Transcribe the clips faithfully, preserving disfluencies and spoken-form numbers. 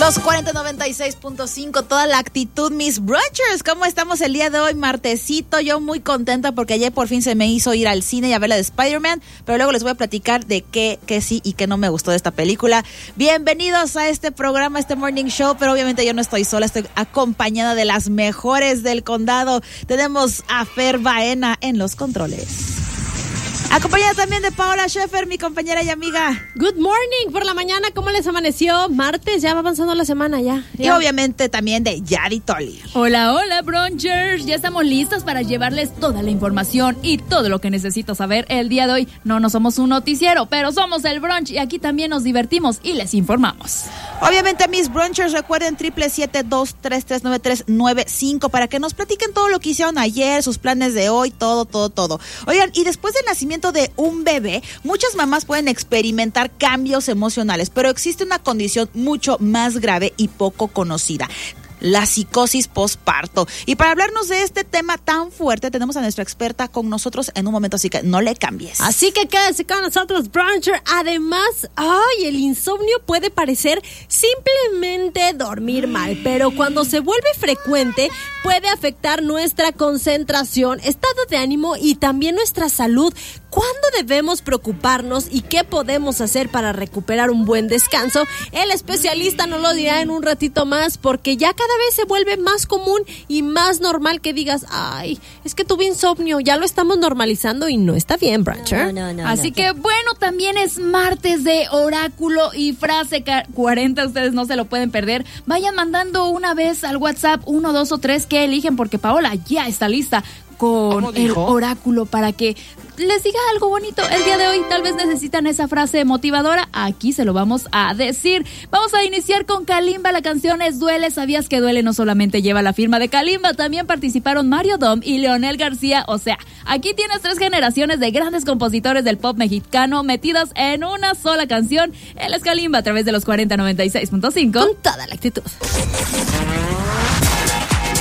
Los cuarenta noventa y seis punto cinco, toda la actitud, mis brunchers. ¿Cómo estamos el día de hoy? Martesito, yo muy contenta porque ayer por fin se me hizo ir al cine y a ver la de Spider-Man, pero luego les voy a platicar de qué, qué sí y qué no me gustó de esta película. Bienvenidos a este programa, este morning show, pero obviamente yo no estoy sola, estoy acompañada de las mejores del condado. Tenemos a Fer Baena en los controles. Acompañada también de Paola Scheffer, mi compañera y amiga. Good morning por la mañana, ¿cómo les amaneció? Martes, ya va avanzando la semana ya. ya. Y obviamente también de Yadi Tolly. Hola, hola, brunchers. Ya estamos listos para llevarles toda la información y todo lo que necesitas saber el día de hoy. No, no somos un noticiero, pero somos el brunch y aquí también nos divertimos y les informamos. Obviamente, mis brunchers, recuerden triple siete dos tres tres nueve tres nueve cinco para que nos platiquen todo lo que hicieron ayer, sus planes de hoy, todo, todo, todo. Oigan, y después del nacimiento de un bebé, muchas mamás pueden experimentar cambios emocionales, pero existe una condición mucho más grave y poco conocida: la psicosis postparto. Y para hablarnos de este tema tan fuerte, tenemos a nuestra experta con nosotros en un momento, así que no le cambies. Así que quédese con nosotros, bruncher. Además, ay, el insomnio puede parecer simplemente dormir mal, pero cuando se vuelve frecuente, puede afectar nuestra concentración, estado de ánimo y también nuestra salud. ¿Cuándo debemos preocuparnos y qué podemos hacer para recuperar un buen descanso? El especialista nos lo dirá en un ratito más, porque ya cada vez se vuelve más común y más normal que digas, ay, es que tuve insomnio. Ya lo estamos normalizando y no está bien, Brancher. No, no, no, Así no, que bueno, también es martes de oráculo y frase cuarenta. Ustedes no se lo pueden perder. Vayan mandando una vez al WhatsApp uno, dos o tres que eligen, porque Paola ya está lista con el oráculo para que les diga algo bonito el día de hoy. Tal vez necesitan esa frase motivadora. Aquí se lo vamos a decir. Vamos a iniciar con Kalimba. La canción es Duele. ¿Sabías que Duele no solamente lleva la firma de Kalimba? También participaron Mario Dom y Leonel García. O sea, aquí tienes tres generaciones de grandes compositores del pop mexicano metidas en una sola canción. Él es Kalimba a través de los cuarenta noventa y seis punto cinco. Con toda la actitud.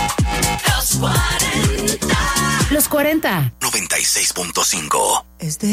Los cuarenta noventa y seis punto cinco. Es de